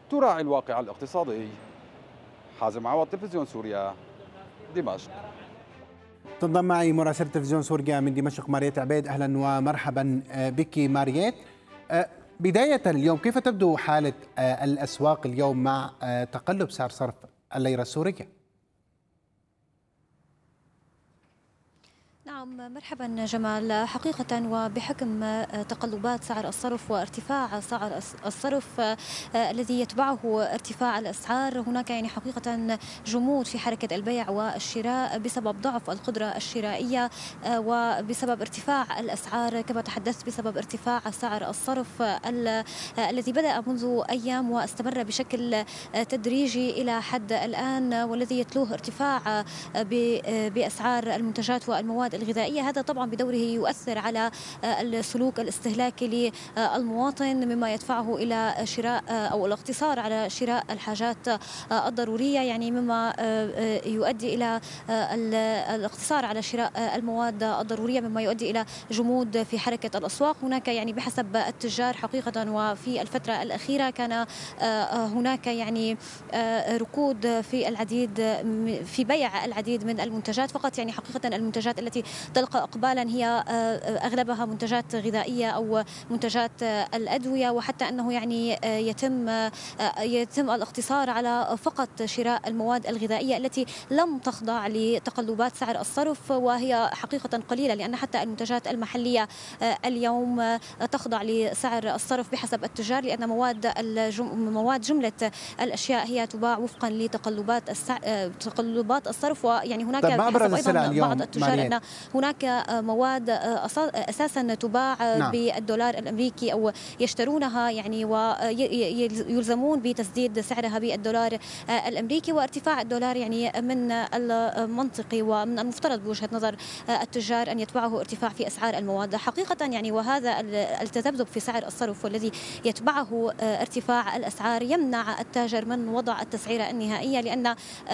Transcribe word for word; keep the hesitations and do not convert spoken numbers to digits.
تراعي الواقع الاقتصادي. حازم عوض، تلفزيون سوريا، دمشق. تنضم معي مراسلة تلفزيون سوريا من دمشق ماريت عبيد. أهلا ومرحبا بك ماريت. بداية اليوم، كيف تبدو حالة الأسواق اليوم مع تقلب سعر صرف الليرة السورية؟ نعم، مرحبا جمال. حقيقة وبحكم تقلبات سعر الصرف وارتفاع سعر الصرف الذي يتبعه ارتفاع الأسعار، هناك يعني حقيقة جمود في حركة البيع والشراء بسبب ضعف القدرة الشرائية وبسبب ارتفاع الأسعار كما تحدثت، بسبب ارتفاع سعر الصرف الذي بدأ منذ أيام واستمر بشكل تدريجي إلى حد الآن، والذي يتلوه ارتفاع بأسعار المنتجات والمواد الغذائية. هذا طبعا بدوره يؤثر على السلوك الاستهلاكي للمواطن، مما يدفعه إلى شراء أو الاقتصار على شراء الحاجات الضرورية، يعني مما يؤدي إلى الاقتصار على شراء المواد الضرورية، مما يؤدي إلى جمود في حركة الأسواق. هناك يعني بحسب التجار حقيقة وفي الفترة الأخيرة كان هناك يعني ركود في العديد في بيع العديد من المنتجات، فقط يعني حقيقة المنتجات التي تلقى إقبالا هي أغلبها منتجات غذائية أو منتجات الأدوية، وحتى أنه يعني يتم يتم الاقتصار على فقط شراء المواد الغذائية التي لم تخضع لتقلبات سعر الصرف، وهي حقيقة قليلة، لأن حتى المنتجات المحلية اليوم تخضع لسعر الصرف بحسب التجار، لأن مواد مواد جملة الأشياء هي تباع وفقا لتقلبات تقلبات الصرف. ويعني هناك بحسب أيضا بعض التجار أن هناك مواد أساسا تباع نعم. بالدولار الأمريكي أو يشترونها يعني ويلزمون بتسديد سعرها بالدولار الأمريكي، وارتفاع الدولار يعني من المنطقي ومن المفترض بوجهة نظر التجار أن يتبعه ارتفاع في أسعار المواد حقيقة يعني. وهذا التذبذب في سعر الصرف والذي يتبعه ارتفاع الأسعار يمنع التاجر من وضع التسعيرة النهائية، لأن